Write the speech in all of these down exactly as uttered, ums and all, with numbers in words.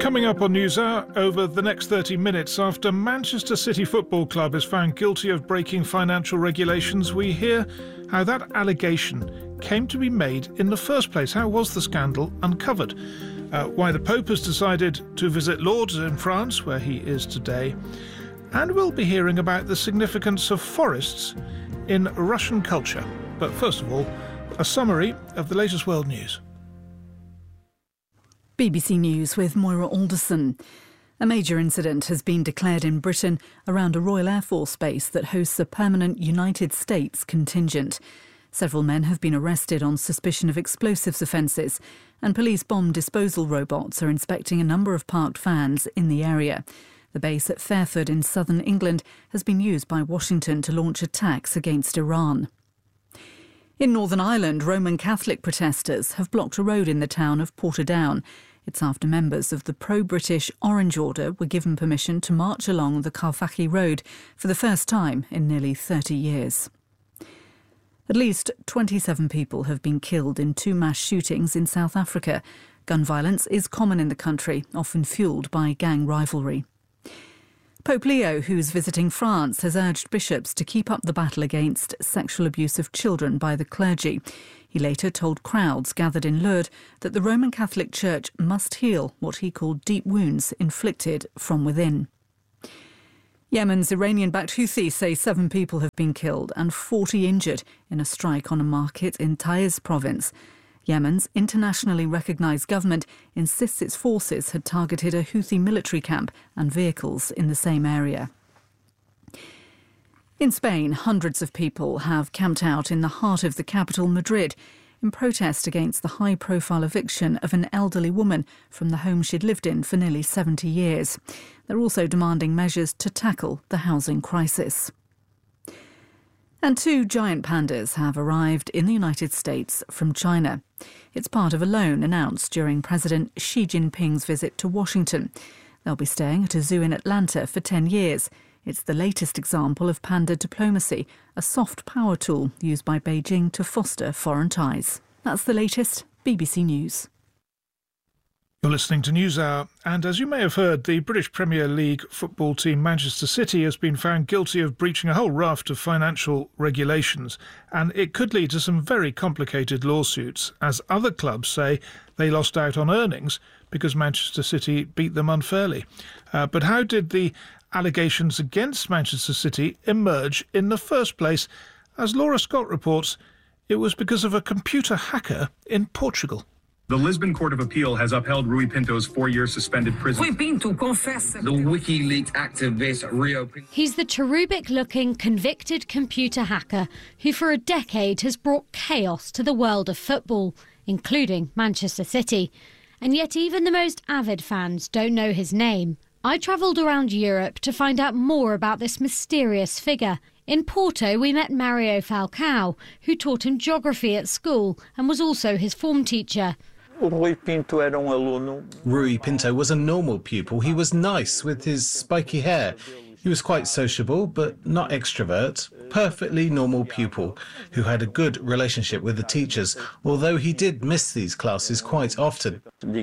Coming up on NewsHour over the next thirty minutes, after Manchester City Football Club is found guilty of breaking financial regulations, we hear how that allegation came to be made in the first place. How was the scandal uncovered? Uh, why the Pope has decided to visit Lourdes in France, where he is today. And we'll be hearing about the significance of forests in Russian culture. But first of all, a summary of the latest world news. B B C News with Moira Alderson. A major incident has been declared in Britain around a Royal Air Force base that hosts a permanent United States contingent. Several men have been arrested on suspicion of explosives offences, and police bomb disposal robots are inspecting a number of parked vans in the area. The base at Fairford in southern England has been used by Washington to launch attacks against Iran. In Northern Ireland, Roman Catholic protesters have blocked a road in the town of Portadown. It's after members of the pro-British Orange Order were given permission to march along the Carfacci Road for the first time in nearly thirty years. At least twenty-seven people have been killed in two mass shootings in South Africa. Gun violence is common in the country, often fuelled by gang rivalry. Pope Leo, who's visiting France, has urged bishops to keep up the battle against sexual abuse of children by the clergy. He later told crowds gathered in Lourdes that the Roman Catholic Church must heal what he called deep wounds inflicted from within. Yemen's Iranian-backed Houthis say seven people have been killed and forty injured in a strike on a market in Taiz province. Yemen's internationally recognised government insists its forces had targeted a Houthi military camp and vehicles in the same area. In Spain, hundreds of people have camped out in the heart of the capital, Madrid, in protest against the high-profile eviction of an elderly woman from the home she'd lived in for nearly seventy years. They're also demanding measures to tackle the housing crisis. And two giant pandas have arrived in the United States from China. It's part of a loan announced during President Xi Jinping's visit to Washington. They'll be staying at a zoo in Atlanta for ten years. It's the latest example of panda diplomacy, a soft power tool used by Beijing to foster foreign ties. That's the latest. B B C News. You're listening to NewsHour, and as you may have heard, the British Premier League football team Manchester City has been found guilty of breaching a whole raft of financial regulations, and it could lead to some very complicated lawsuits, as other clubs say they lost out on earnings because Manchester City beat them unfairly. Uh, but how did the allegations against Manchester City emerge in the first place? As Laura Scott reports, it was because of a computer hacker in Portugal. The Lisbon Court of Appeal has upheld Rui Pinto's four-year suspended prison. Rui Pinto confessa. The WikiLeaks activist Rio Pinto. He's the cherubic-looking convicted computer hacker who for a decade has brought chaos to the world of football, including Manchester City. And yet even the most avid fans don't know his name. I travelled around Europe to find out more about this mysterious figure. In Porto, we met Mario Falcao, who taught him geography at school and was also his form teacher. Rui Pinto era um aluno. Rui Pinto was a normal pupil. He was nice with his spiky hair. He was quite sociable, but not extrovert. Perfectly normal pupil who had a good relationship with the teachers, although he did miss these classes quite often.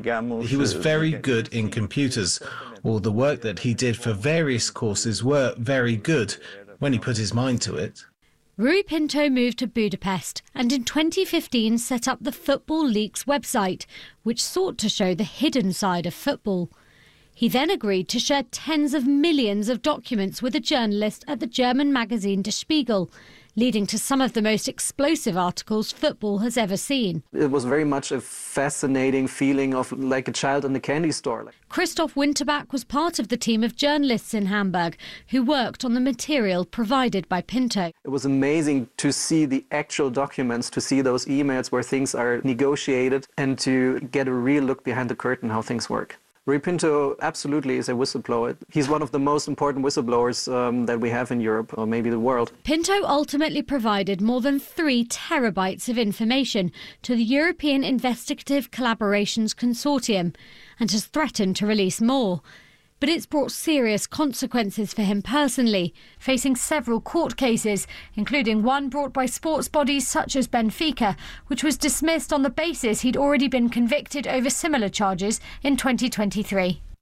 He was very good in computers. All the work that he did for various courses were very good when he put his mind to it. Rui Pinto moved to Budapest and in twenty fifteen set up the Football Leaks website, which sought to show the hidden side of football. He then agreed to share tens of millions of documents with a journalist at the German magazine Der Spiegel, leading to some of the most explosive articles football has ever seen. It was very much a fascinating feeling of like a child in a candy store. Christoph Winterbach was part of the team of journalists in Hamburg who worked on the material provided by Pinto. It was amazing to see the actual documents, to see those emails where things are negotiated and to get a real look behind the curtain how things work. Rui Pinto absolutely is a whistleblower. He's one of the most important whistleblowers um, that we have in Europe, or maybe the world. Pinto ultimately provided more than three terabytes of information to the European Investigative Collaborations Consortium and has threatened to release more. But it's brought serious consequences for him personally, facing several court cases, including one brought by sports bodies such as Benfica, which was dismissed on the basis he'd already been convicted over similar charges in twenty twenty-three.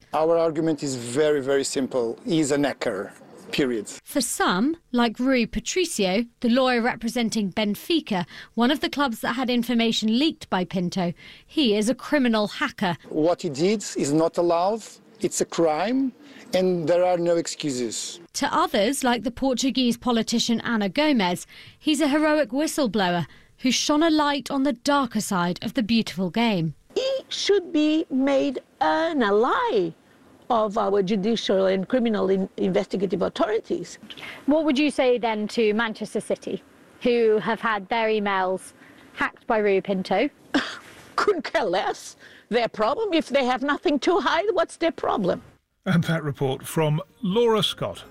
Our argument is very, very simple. He's an hacker, period. For some, like Rui Patricio, the lawyer representing Benfica, one of the clubs that had information leaked by Pinto, he is a criminal hacker. What he did is not allowed. It's a crime, and there are no excuses. To others, like the Portuguese politician Ana Gomes, he's a heroic whistleblower who shone a light on the darker side of the beautiful game. He should be made an ally of our judicial and criminal in investigative authorities. What would you say then to Manchester City, who have had their emails hacked by Rui Pinto? Couldn't care less. Their problem, if they have nothing to hide, what's their problem? And that report from Laura Scott.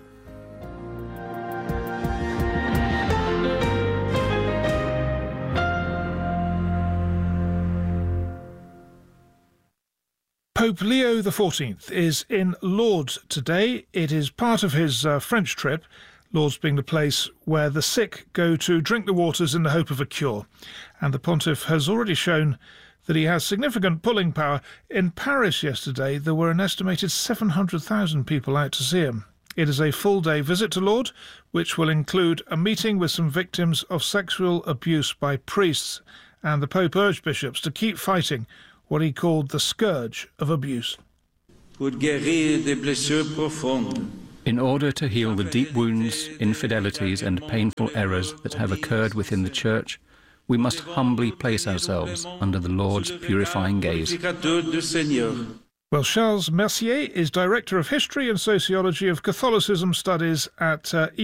Pope Leo the fourteenth is in Lourdes today. It is part of his uh, French trip, Lourdes being the place where the sick go to drink the waters in the hope of a cure. And the pontiff has already shown that he has significant pulling power. In Paris yesterday, there were an estimated seven hundred thousand people out to see him. It is a full-day visit to Lourdes, which will include a meeting with some victims of sexual abuse by priests. And the Pope urged bishops to keep fighting what he called the scourge of abuse. In order to heal the deep wounds, infidelities and painful errors that have occurred within the Church, we must humbly place ourselves under the Lord's purifying gaze. Well, Charles Mercier is Director of History and Sociology of Catholicism Studies at uh,